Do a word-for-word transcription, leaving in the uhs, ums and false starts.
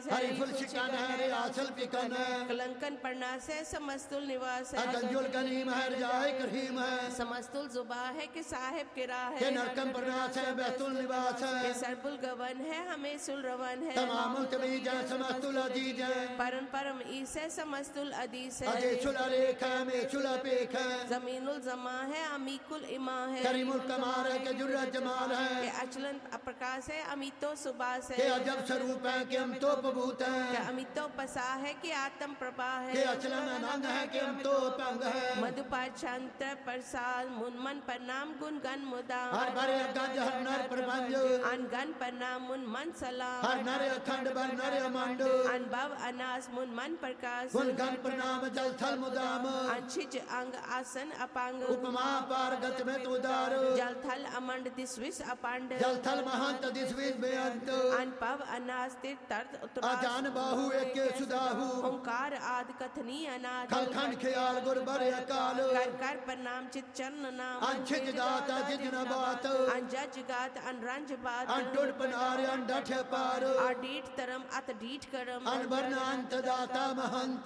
Hari full शिकन है आसल पिकन कलंकन पढ़ना से समस्तुल निवास है गंजुल करीम है जाए करीम है समस्तुल जुबा है कि साहिब किरा है के नरकम प्रनाश है बैतुल निवास है सरबुल गवन है हमें सुल रवन है तमामुल तमीज है समस्तुल अजीज है परम परम ईसे समस्तुल अदीस है अजय चुला लेख है में चुला पेख है जमीनुल जमा है अमीकुल इमा है करीमुल कमाल है के जुर्रा जमाल है के अचलन प्रकाश है अमितो सुबास है के अजब स्वरूप है के हम तो पबूत है के अमितो पसा है कि आत्म प्रभा है के अचलन अनंग है के हम तो पंग है मधुपात शांत प्रसाद मुनमन प्रणाम गुण गण मुदा हर भरे गंज हर नर प्रबंध अनगन प्रणाम मुन मन सलाम हर नर अखंड बर नर अमंड अनुभव अनास मुन मन प्रकाश गुण गण प्रणाम जल थल मुदाम अंशिज अंग आसन अपांग उपमा पार गत में तुदार जल थल अमंड दिस्विस अपांड जल थल महंत दिसविस बेअंत अनपव अनास तीर्थ तर्थ उतरास अजान बाहु एक सुदाहु ओंकार आद कथनी अनाद खल खंड ख्याल गुर बर अकाल कर कर प्रणाम चित चरण नाम अंशिज गाता जिजन बात अंजज गात अनरंज बात अंटुड पनार अंडठ पार आडीठ तरम अत डीठ करम अनबरन अंत दाता महंत